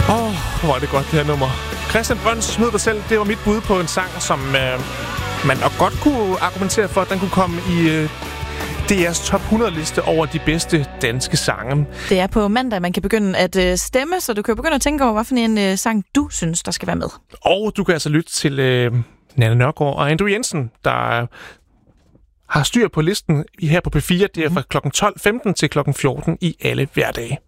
Hvor er det godt, det her nummer. Christian Brøns, Smid dig selv, det var mit bud på en sang, som man nok godt kunne argumentere for, at den kunne komme i DR's top 100-liste over de bedste danske sange. Det er på mandag, man kan begynde at stemme, så du kan begynde at tænke over, hvilken en sang du synes, der skal være med. Og du kan altså lytte til Nanna Nørgaard og Andrew Jensen, der har styr på listen her på P4. Det er fra kl. 12.15 til kl. 14 i alle hverdage.